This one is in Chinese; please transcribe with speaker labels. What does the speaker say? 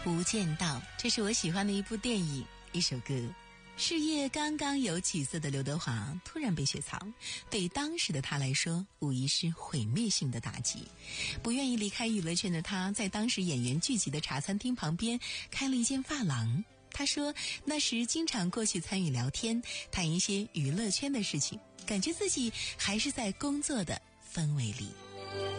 Speaker 1: 无间道，这是我喜欢的一部电影，一首歌。事业刚刚有起色的刘德华突然被雪藏，对当时的他来说无疑是毁灭性的打击。不愿意离开娱乐圈的他，在当时演员聚集的茶餐厅旁边开了一间发廊。他说那时经常过去参与聊天，谈一些娱乐圈的事情，感觉自己还是在工作的氛围里。